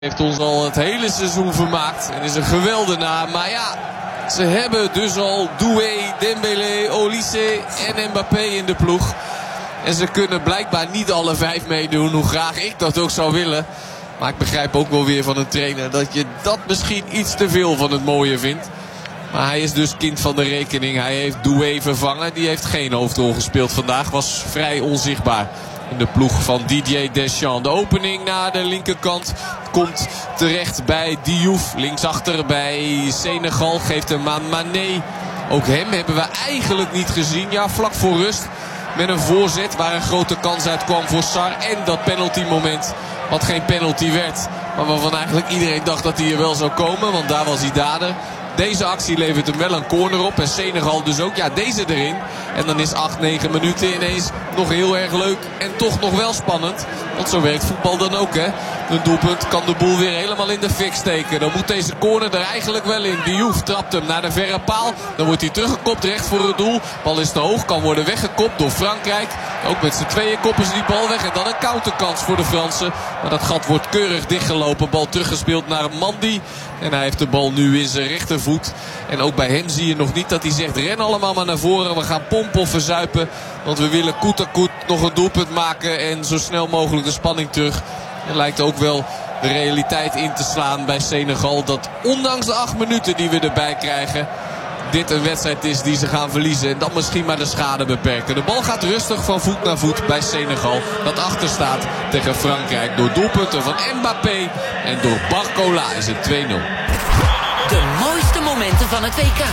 Heeft ons al het hele seizoen vermaakt en is een geweldenaar. Maar ja, ze hebben dus al Doué, Dembélé, Olise en Mbappé in de ploeg. En ze kunnen blijkbaar niet alle 5 meedoen, hoe graag ik dat ook zou willen. Maar ik begrijp ook wel weer van een trainer dat je dat misschien iets te veel van het mooie vindt. Maar hij is dus kind van de rekening. Hij heeft Doué vervangen. Die heeft geen hoofdrol gespeeld vandaag. Was vrij onzichtbaar in de ploeg van Didier Deschamps. De opening naar de linkerkant komt terecht bij Diouf. Linksachter bij Senegal. Geeft hem aan Mané. Ook hem hebben we eigenlijk niet gezien. Ja, vlak voor rust. Met een voorzet waar een grote kans uit kwam voor Sarr. En dat penaltymoment wat geen penalty werd. Maar waarvan eigenlijk iedereen dacht dat hij er wel zou komen. Want daar was hij dader. Deze actie levert hem wel een corner op. En Senegal dus ook. Ja, deze erin. En dan is 8-9 minuten ineens nog heel erg leuk. En toch nog wel spannend. Want zo werkt voetbal dan ook, hè. Een doelpunt kan de boel weer helemaal in de fik steken. Dan moet deze corner er eigenlijk wel in. Diouf trapt hem naar de verre paal. Dan wordt hij teruggekopt recht voor het doel. Bal is te hoog. Kan worden weggekopt door Frankrijk. Ook met z'n tweeën koppen ze die bal weg. En dan een counterkans voor de Fransen. Maar dat gat wordt keurig dichtgelopen. Bal teruggespeeld naar Mandi. En hij heeft de bal nu in zijn rechtervoet. En ook bij hem zie je nog niet dat hij zegt: ren allemaal maar naar voren. We gaan pompen of verzuipen. Want we willen koet nog een doelpunt maken. En zo snel mogelijk de spanning terug. En lijkt ook wel de realiteit in te slaan bij Senegal. Dat ondanks de 8 minuten die we erbij krijgen, dit een wedstrijd is die ze gaan verliezen. En dan misschien maar de schade beperken. De bal gaat rustig van voet naar voet bij Senegal. Dat achter staat tegen Frankrijk. Door doelpunten van Mbappé en door Barcola is het 2-0. De mooiste momenten van het WK.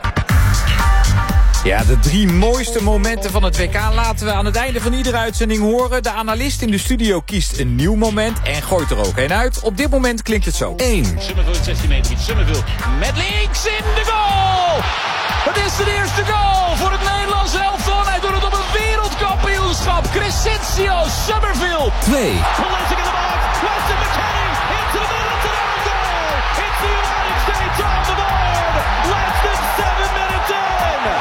Ja, de 3 mooiste momenten van het WK laten we aan het einde van iedere uitzending horen. De analist in de studio kiest een nieuw moment en gooit er ook een uit. Op dit moment klinkt het zo. 1. Summerville in 16 meter. Summerville met links in de goal! Het is de eerste goal voor het Nederlands elftal. Hij doet het op een wereldkampioenschap. Crescencio Summerville. 2. Pulisic in de bal. Weston McKennie into the middle. It's an own goal. It's the United States on the board. Less than 7 minutes in.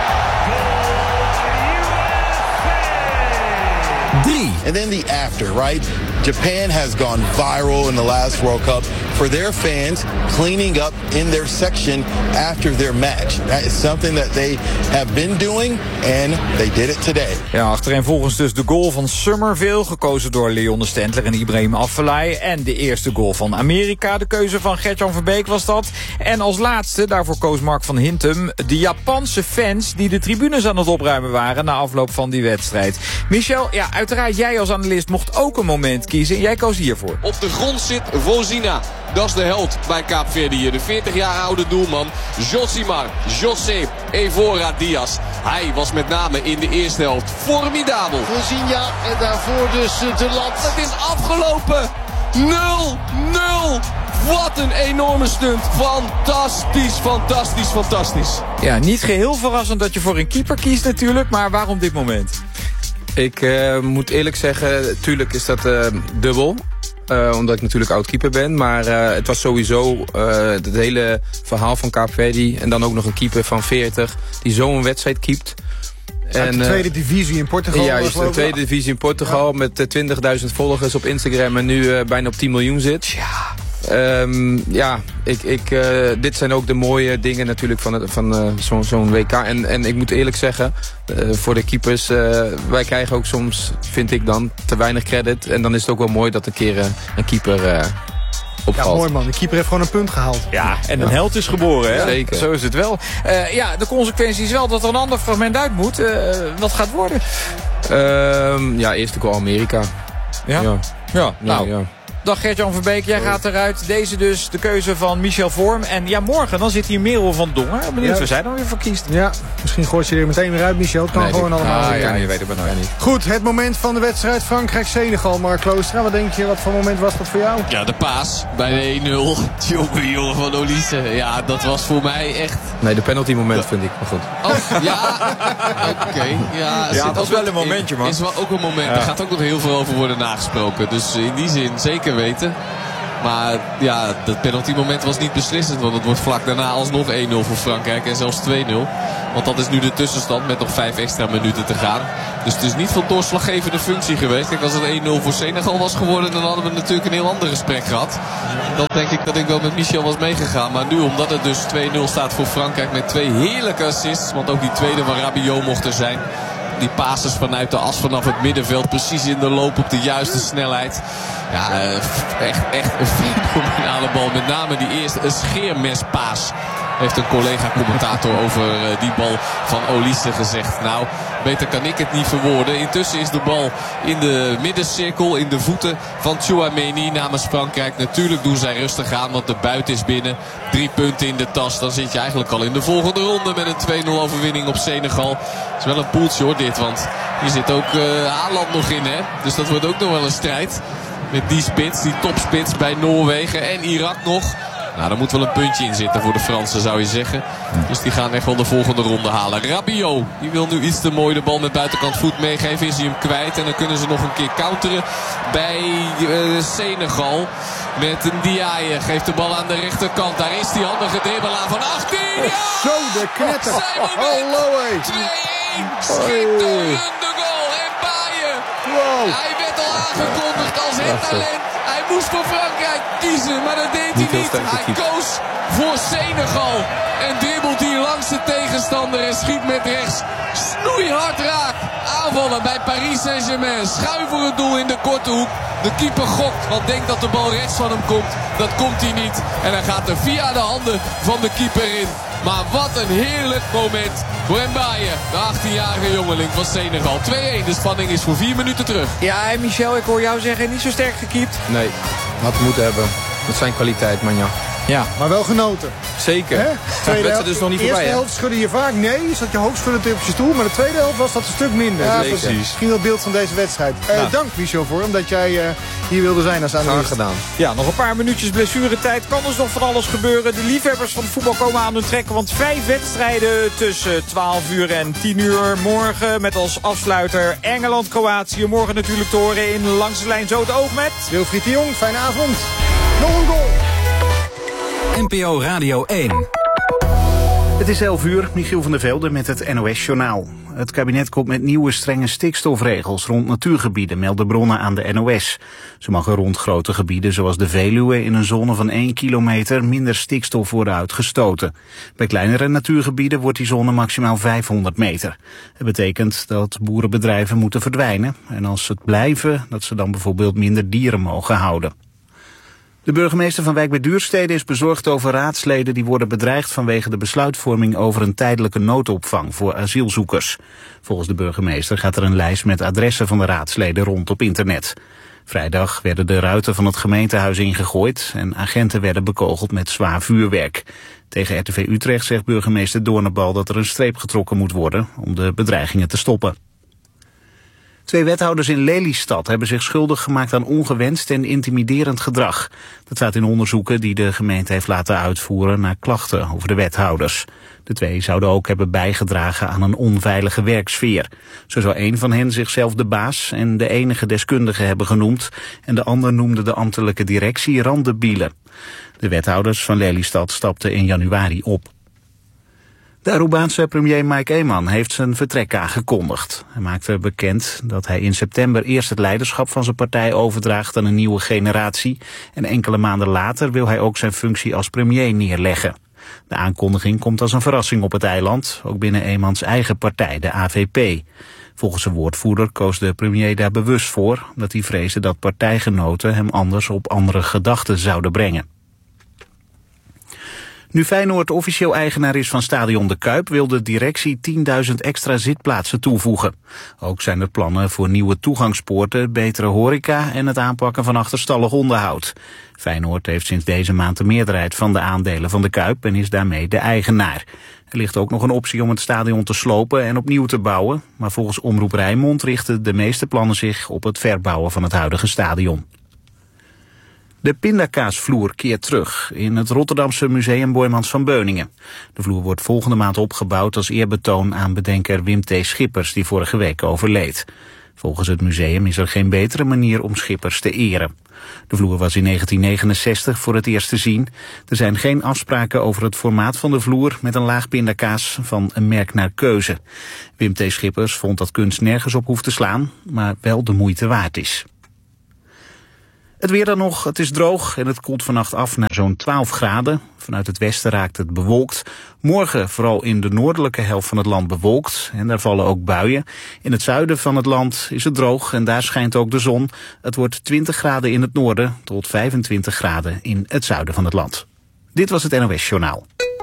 3. And then the after, right? Japan has gone viral in the last World Cup for their fans cleaning up in their section after their match. That is something that they have been doing and they did it today. Ja, achtereenvolgens dus de goal van Summerville, gekozen door Leon de Stendler en Ibrahim Afellay. En de eerste goal van Amerika, de keuze van Gert-Jan Verbeek was dat. En als laatste, daarvoor koos Mark van Hintem, de Japanse fans die de tribunes aan het opruimen waren na afloop van die wedstrijd. Michel, ja, uiteraard jij als analist mocht ook een moment kiezen. Jij koos hiervoor. Op de grond zit Vozina. Dat is de held bij Kaapverdi hier. De 40 jaar oude doelman Josimar José Evora Diaz. Hij was met name in de eerste helft formidabel. Vozina en daarvoor dus de lat. Het is afgelopen. 0-0. Wat een enorme stunt. Fantastisch, fantastisch, fantastisch. Ja, niet geheel verrassend dat je voor een keeper kiest natuurlijk, maar waarom dit moment? Ik moet eerlijk zeggen, tuurlijk is dat dubbel. Omdat ik natuurlijk oud-keeper ben. Maar het was sowieso het hele verhaal van Kaapverdi. En dan ook nog een keeper van 40 die zo'n wedstrijd keept. Uit de tweede divisie in Portugal. Ja, juist, de tweede divisie in Portugal. Ja. Met 20.000 volgers op Instagram. En nu bijna op 10 miljoen zit. Ja. Dit zijn ook de mooie dingen natuurlijk van zo'n WK. En ik moet eerlijk zeggen, voor de keepers, wij krijgen ook soms, vind ik dan, te weinig credit. En dan is het ook wel mooi dat een keer een keeper opvalt. Ja, mooi man. De keeper heeft gewoon een punt gehaald. Ja, en een held is geboren, hè? Zeker. Zo is het wel. Ja, de consequentie is wel dat er een ander fragment uit moet. Wat gaat worden? Eerste goal Amerika. Ja? Ja, nou... Ja. Dag Gert-Jan Verbeek, jij gaat eruit. Deze dus de keuze van Michel Vorm. En ja, morgen dan zit hier Merel van Dongen. Benieuwd waar zij dan weer voor kiest. Ja, misschien gooit je er meteen weer uit, Michel. Het kan gewoon allemaal. Je weet het maar nooit niet. Goed, het moment van de wedstrijd Frankrijk-Senegal. Mark Kloostra, wat denk je? Wat voor moment was dat voor jou? Ja, de paas bij de 1-0. Jongen van Olise. Ja, dat was voor mij echt... Nee, de penalty moment vind ik maar goed. Oh, ja. Oké. Ja, dat was wel een momentje, man. Is wel ook een moment. Er gaat ook nog heel veel over worden nagesproken. Dus in die zin zeker weten. Maar ja, dat penaltymoment was niet beslissend. Want het wordt vlak daarna alsnog 1-0 voor Frankrijk. En zelfs 2-0. Want dat is nu de tussenstand met nog 5 extra minuten te gaan. Dus het is niet van doorslaggevende functie geweest. Kijk, als het 1-0 voor Senegal was geworden, dan hadden we natuurlijk een heel ander gesprek gehad. Dan denk ik dat ik wel met Michel was meegegaan. Maar nu, omdat het dus 2-0 staat voor Frankrijk met 2 heerlijke assists. Want ook die tweede van Rabiot mocht er zijn. Die passes vanuit de as vanaf het middenveld. Precies in de loop op de juiste snelheid. Ja, echt een fenomenale bal. Met name die eerste scheermespaas. Heeft een collega-commentator over die bal van Olise gezegd. Nou, beter kan ik het niet verwoorden. Intussen is de bal in de middencirkel, in de voeten van Tchouaméni namens Frankrijk. Natuurlijk doen zij rustig aan, want de buit is binnen. 3 punten in de tas. Dan zit je eigenlijk al in de volgende ronde met een 2-0 overwinning op Senegal. Het is wel een poeltje hoor dit, want hier zit ook Haaland nog in, hè. Dus dat wordt ook nog wel een strijd. Met die spits, die topspits bij Noorwegen en Irak nog. Nou, daar moet wel een puntje in zitten voor de Fransen, zou je zeggen. Dus die gaan echt wel de volgende ronde halen. Rabiot, die wil nu iets te mooi de bal met buitenkant voet meegeven. Is hij hem kwijt en dan kunnen ze nog een keer counteren bij Senegal. Met een Ndiaye, geeft de bal aan de rechterkant. Daar is die handige dribbelaar van 18. Ja! Zo, de knetter. Hallo, hé. 2-1. Schitterende goal. En Baye. Wow. Hij werd al aangekondigd als het talent. Hij moest voor Frankrijk kiezen, maar dat deed hij niet. Hij koos voor Senegal. En dribbelt hier langs de tegenstander en schiet met rechts snoeihard raak. Aanvallen bij Paris Saint-Germain. Schuif voor het doel in de korte hoek. De keeper gokt, want denkt dat de bal rechts van hem komt. Dat komt hij niet. En hij gaat er via de handen van de keeper in. Maar wat een heerlijk moment voor Mbaye, de 18-jarige jongeling van Senegal. 2-1, de spanning is voor 4 minuten terug. Ja, en Michel, ik hoor jou zeggen, niet zo sterk gekiept. Nee, had het moeten hebben. Dat zijn kwaliteit, man, ja. Ja. Maar wel genoten. Zeker. Hè? Tweede helft dus nog niet voorbij. De eerste helft schudde je vaak. Nee, zat je hoofdschuddend op je stoel. Maar de tweede helft was dat een stuk minder. Ja, dus precies. Misschien wel het beeld van deze wedstrijd. Dank Michel voor, omdat jij hier wilde zijn als analist. Graag gedaan. Ja, nog een paar minuutjes blessuretijd. Kan dus nog van alles gebeuren. De liefhebbers van het voetbal komen aan hun trekken. Want 5 wedstrijden tussen 12 uur en 10 uur. Morgen met als afsluiter Engeland-Kroatië. Morgen natuurlijk te horen in Langs de Lijn zo het oog met Wilfried de Jong, fijne avond. Nog een goal. NPO Radio 1. Het is 11 uur, Michiel van der Velde met het NOS-journaal. Het kabinet komt met nieuwe strenge stikstofregels rond natuurgebieden, melden bronnen aan de NOS. Ze mogen rond grote gebieden zoals de Veluwe in een zone van 1 kilometer minder stikstof worden uitgestoten. Bij kleinere natuurgebieden wordt die zone maximaal 500 meter. Het betekent dat boerenbedrijven moeten verdwijnen en als ze het blijven, dat ze dan bijvoorbeeld minder dieren mogen houden. De burgemeester van Wijk bij Duurstede is bezorgd over raadsleden die worden bedreigd vanwege de besluitvorming over een tijdelijke noodopvang voor asielzoekers. Volgens de burgemeester gaat er een lijst met adressen van de raadsleden rond op internet. Vrijdag werden de ruiten van het gemeentehuis ingegooid en agenten werden bekogeld met zwaar vuurwerk. Tegen RTV Utrecht zegt burgemeester Doornenbal dat er een streep getrokken moet worden om de bedreigingen te stoppen. 2 wethouders in Lelystad hebben zich schuldig gemaakt aan ongewenst en intimiderend gedrag. Dat staat in onderzoeken die de gemeente heeft laten uitvoeren naar klachten over de wethouders. De 2 zouden ook hebben bijgedragen aan een onveilige werksfeer. Zo zou een van hen zichzelf de baas en de enige deskundige hebben genoemd en de ander noemde de ambtelijke directie randebielen. De wethouders van Lelystad stapten in januari op. De Arubaanse premier Mike Eman heeft zijn vertrek aangekondigd. Hij maakte bekend dat hij in september eerst het leiderschap van zijn partij overdraagt aan een nieuwe generatie. En enkele maanden later wil hij ook zijn functie als premier neerleggen. De aankondiging komt als een verrassing op het eiland, ook binnen Emans eigen partij, de AVP. Volgens zijn woordvoerder koos de premier daar bewust voor, omdat hij vreesde dat partijgenoten hem anders op andere gedachten zouden brengen. Nu Feyenoord officieel eigenaar is van stadion De Kuip wil de directie 10.000 extra zitplaatsen toevoegen. Ook zijn er plannen voor nieuwe toegangspoorten, betere horeca en het aanpakken van achterstallig onderhoud. Feyenoord heeft sinds deze maand de meerderheid van de aandelen van De Kuip en is daarmee de eigenaar. Er ligt ook nog een optie om het stadion te slopen en opnieuw te bouwen, maar volgens Omroep Rijnmond richten de meeste plannen zich op het verbouwen van het huidige stadion. De pindakaasvloer keert terug in het Rotterdamse museum Boijmans van Beuningen. De vloer wordt volgende maand opgebouwd als eerbetoon aan bedenker Wim T. Schippers die vorige week overleed. Volgens het museum is er geen betere manier om schippers te eren. De vloer was in 1969 voor het eerst te zien. Er zijn geen afspraken over het formaat van de vloer met een laag pindakaas van een merk naar keuze. Wim T. Schippers vond dat kunst nergens op hoeft te slaan, maar wel de moeite waard is. Het weer dan nog, het is droog en het koelt vannacht af naar zo'n 12 graden. Vanuit het westen raakt het bewolkt. Morgen vooral in de noordelijke helft van het land bewolkt. En daar vallen ook buien. In het zuiden van het land is het droog en daar schijnt ook de zon. Het wordt 20 graden in het noorden tot 25 graden in het zuiden van het land. Dit was het NOS Journaal.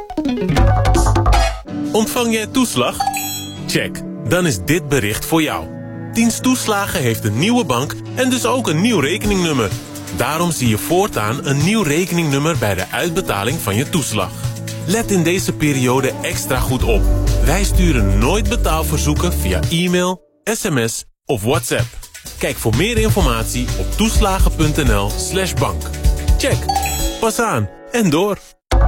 Ontvang jij toeslag? Check, dan is dit bericht voor jou. Dienst Toeslagen heeft een nieuwe bank en dus ook een nieuw rekeningnummer. Daarom zie je voortaan een nieuw rekeningnummer bij de uitbetaling van je toeslag. Let in deze periode extra goed op. Wij sturen nooit betaalverzoeken via e-mail, sms of WhatsApp. Kijk voor meer informatie op toeslagen.nl/bank. Check, pas aan en door.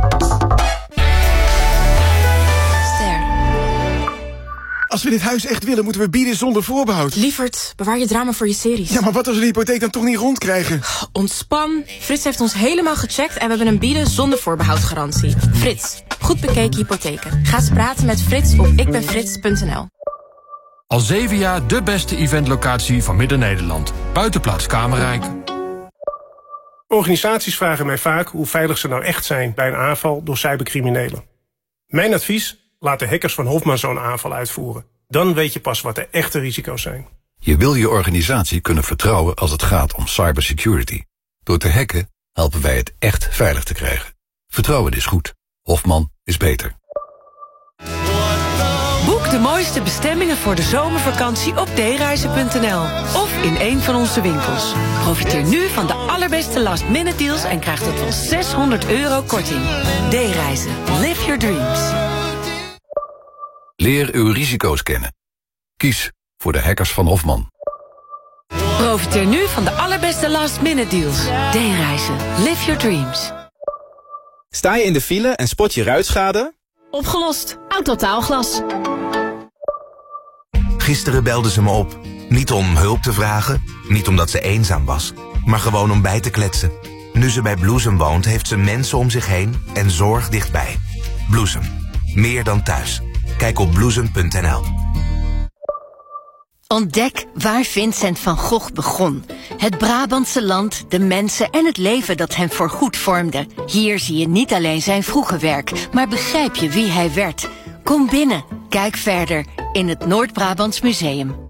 Als we dit huis echt willen, moeten we bieden zonder voorbehoud. Lieverd, bewaar je drama voor je series. Ja, maar wat als we de hypotheek dan toch niet rondkrijgen? Ontspan. Frits heeft ons helemaal gecheckt en we hebben een bieden zonder voorbehoud garantie. Frits, goed bekeken hypotheken. Ga eens praten met Frits op ikbenfrits.nl. Al 7 jaar de beste eventlocatie van Midden-Nederland. Buitenplaats Kamerrijk. Organisaties vragen mij vaak hoe veilig ze nou echt zijn bij een aanval door cybercriminelen. Mijn advies? Laat de hackers van Hofman zo'n aanval uitvoeren. Dan weet je pas wat de echte risico's zijn. Je wil je organisatie kunnen vertrouwen als het gaat om cybersecurity. Door te hacken helpen wij het echt veilig te krijgen. Vertrouwen is goed. Hofman is beter. Boek de mooiste bestemmingen voor de zomervakantie op dereizen.nl of in een van onze winkels. Profiteer nu van de allerbeste last-minute deals en krijg tot wel €600 korting. D-reizen. Live your dreams. Leer uw risico's kennen. Kies voor de hackers van Hofman. Profiteer nu van de allerbeste last-minute deals. D-reizen. Live your dreams. Sta je in de file en spot je ruitschade? Opgelost. Autotaalglas. Gisteren belde ze me op. Niet om hulp te vragen, niet omdat ze eenzaam was, maar gewoon om bij te kletsen. Nu ze bij Bloesem woont, heeft ze mensen om zich heen en zorg dichtbij. Bloesem. Meer dan thuis. Kijk op bloesem.nl. Ontdek waar Vincent van Gogh begon. Het Brabantse land, de mensen en het leven dat hem voorgoed vormde. Hier zie je niet alleen zijn vroege werk, maar begrijp je wie hij werd. Kom binnen, kijk verder in het Noord-Brabants Museum.